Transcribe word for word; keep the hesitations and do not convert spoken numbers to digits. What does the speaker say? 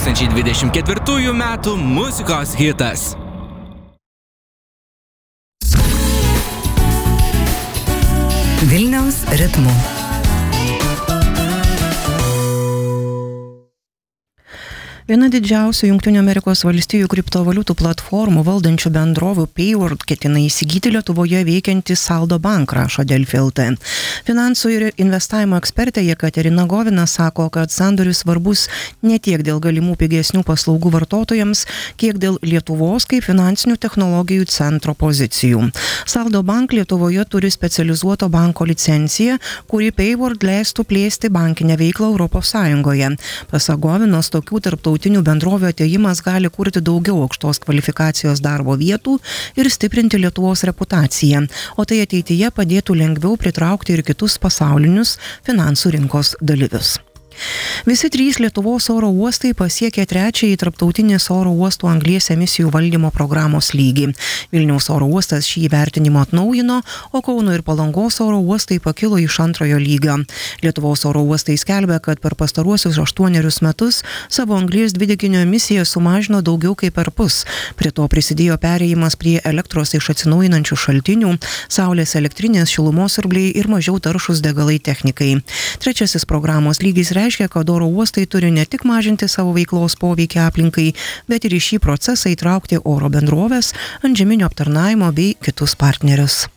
tūkstančiai dvidešimt ketvirtųjų metų muzikos hitas. Vilniaus ritmu. Viena didžiausių Jungtinių Amerikos valstijų kriptovaliutų platformų valdančių bendrovių Payward ketina įsigyti Lietuvoje veikiantį Saldo Bank, rašo Delfi L T. Finansų ir investavimo ekspertė Jekaterina Govina sako, kad sandoris svarbus ne tiek dėl galimų pigesnių paslaugų vartotojams, kiek dėl Lietuvos kaip finansinių technologijų centro pozicijų. Saldo Bank Lietuvoje turi specializuoto banko licenciją, kuri Payward leistų plėsti bankinę veiklą Europos Sąjungoje. Pasak Govinos, tokių tarptautinių Tautinių bendrovių atėjimas gali kurti daugiau aukštos kvalifikacijos darbo vietų ir stiprinti Lietuvos reputaciją, o tai ateityje padėtų lengviau pritraukti ir kitus pasaulinius finansų rinkos dalyvius. Visi trys Lietuvos oro uostai pasiekė trečiąjį tarptautinės oro uostų anglies emisijų valdymo programos lygį. Vilniaus oro uostas šį įvertinimą atnaujino, o Kauno ir Palangos oro uostai pakilo iš antrojo lygio. Lietuvos oro uostai skelbia, kad per pastaruosius aštuonerius metus savo anglies dvideginio emisiją sumažino daugiau kaip per pus. Prie to prisidėjo perėjimas prie elektros iš atsinaujinančių šaltinių, saulės elektrinės, šilumos siurbliai ir mažiau taršūs degalai technikai. Trečiasis programos lygis reiškia, reiškia, kad oro uostai turi ne tik mažinti savo veiklos poveikį aplinkai, bet ir į šį procesą įtraukti oro bendroves, antžeminio aptarnavimo bei kitus partnerius.